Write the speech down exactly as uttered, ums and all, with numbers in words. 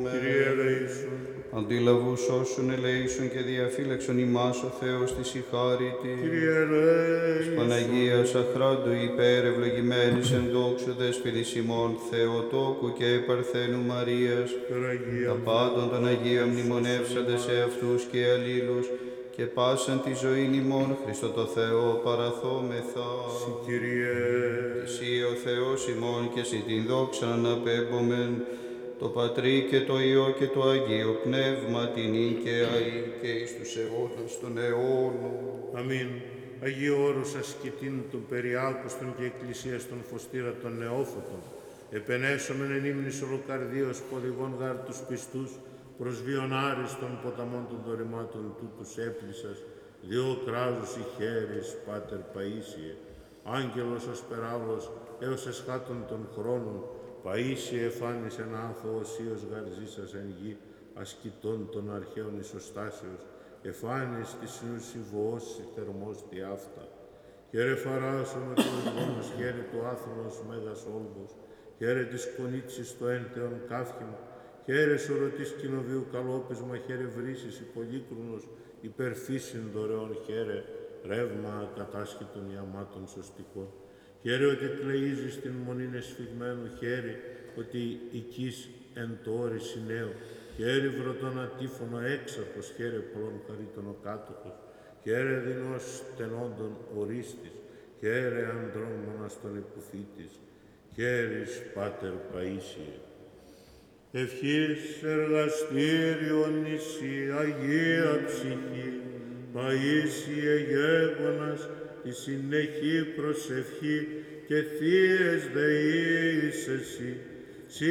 Kyrie eleison. Αντίλαβους όσων ελέησον και διαφύλαξον ημάς ο Θεός της η χάρη της. Kyrie eleison. Παναγίας αχράντου υπέρ ευλογημένης εν δόξου δέσποινης ημών Θεοτόκου και Παρθένου Μαρίας, τα πάντων των Αγίων μνημονεύσαντε σε αυτούς και αλλήλους και πάσαν τη ζωήν ημών Χριστό το Θεό παραθόμεθα. Συ Kyrie. Εσύ ο Θεός ημών και εσύ την δόξα αναπέμπομεν, το Πατρί και το Υιό και το Αγίο Πνεύμα την νυν και αεί και εις τους αιώνας των αιώνων. Αμήν. Αγίου όρους ασκητήν των περιάλκουστων και εκκλησίας των φωστήρα των νεόφωτων, επενέσομεν εν ύμνης ολοκαρδίως ποδηγών γάρ τους πιστούς, προς βίον άριστον ποταμών των δωρημάτων τούτους έπλησας, διό κράζους η χέρις, Πάτερ Παΐσιε, άγγελος ως περάβλος, έως εσχάτων των χρόνων, Παΐσιε εφάνης εν άθο οσίος γαρζήσας εν γη, ασκητών των αρχαίων ισοστάσεως, εφάνης της νους υβοός θερμός τι αυτά. Χαίρε φαράσω με το γόνος, χαίρε του άθλος μέγας όλβος, χαίρε της κονίτσης το έντεον κάφημα, χαίρε σωρωτής κοινοβίου καλόπισμα, χαίρε βρύσης υπολίκρουνος, υπερφύσιν δωρεών, χαίρε ρεύμα κατάσχητων ιαμάτων σωστικών. Χαίρε ότι κλαίζεις την μονήν εσφιγμένου, χαίρε ότι οικείς εν το όρη συνέου, χαίρε βρωτών ατύφωνο έξαρχος, χαίρε πλών χαρίτων ο κάτοχος, χαίρε δεινός στενόντων ορίστης, χαίρε ανδρών μοναστών υποφύτης, χαίρεις Πάτερ Παΐσιε. Ευχής εργαστήριο νησί, Αγία ψυχή, Παΐσιε γέγονας, τη συνεχή προσευχή και θείες δεείς εσύ,